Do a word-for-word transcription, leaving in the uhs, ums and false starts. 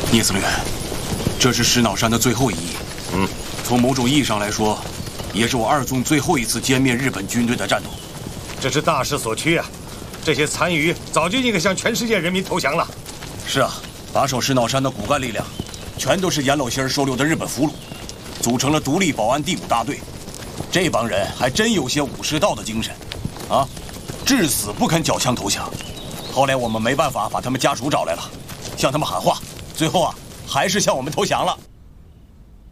聂司令，这是石脑山的最后一役。嗯，从某种意义上来说，也是我二纵最后一次歼灭日本军队的战斗。 这是大势所趋啊！这些残余早就应该向全世界人民投降了。 是啊，把守石脑山的骨干力量，全都是阎老仙儿收留的日本俘虏，组成了独立保安第五大队。这帮人还真有些武士道的精神，啊，至死不肯缴枪投降。后来我们没办法把他们家属找来了，向他们喊话，最后啊，还是向我们投降了。